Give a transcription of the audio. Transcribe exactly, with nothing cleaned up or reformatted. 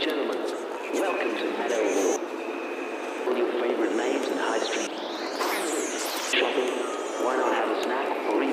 gentlemen, welcome to Meadow Hall. All your favorite names and high street shopping. Why not have a snack or eat?